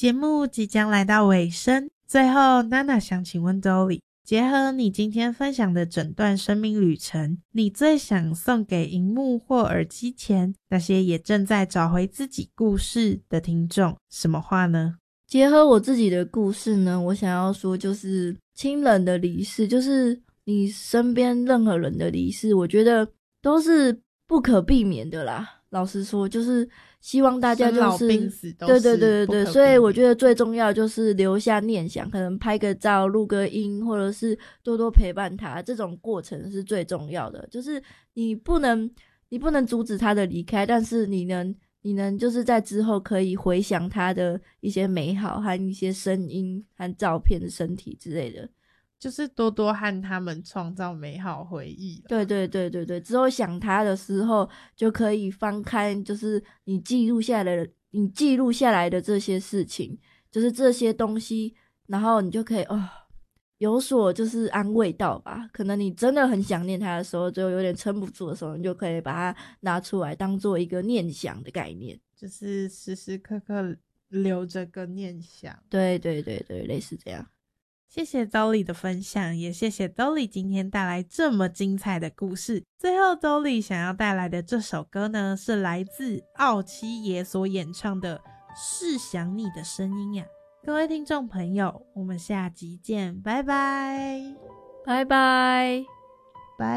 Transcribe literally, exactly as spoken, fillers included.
节目即将来到尾声，最后娜娜想请问 Dolly， 结合你今天分享的整段生命旅程，你最想送给荧幕或耳机前那些也正在找回自己故事的听众什么话呢？ 结合我自己的故事呢，我想要说就是亲人的离世，就是你身边任何人的离世，我觉得都是不可避免的啦。老实说，就是希望大家就是生老病死都是对对对对对，所以我觉得得最重要就是留下念想，可能拍个照、录个音，或者是多多陪伴他，这种过程是最重要的。就是你不能你不能阻止他的离开，但是你能你能就是在之后可以回想他的一些美好和一些声音和照片、身体之类的。 就是多多和他们创造美好回忆啦。 对对对对对，之后想他的时候就可以翻开，就是你记录下来的，你记录下来的这些事情，就是这些东西，然后你就可以哦，有所就是安慰到吧。可能你真的很想念他的时候，就有点撑不住的时候，你就可以把它拿出来当做一个念想的概念， 就是时时刻刻留着个念想。 对对对对，类似这样。 谢谢 Dolly 的分享，也谢谢 Dolly 今天带来这么精彩的故事。最后 Dolly 想要带来的这首歌呢，是来自奥七爷所演唱的《是想你的声音》呀。各位听众朋友，我们下集见，拜拜， 拜拜。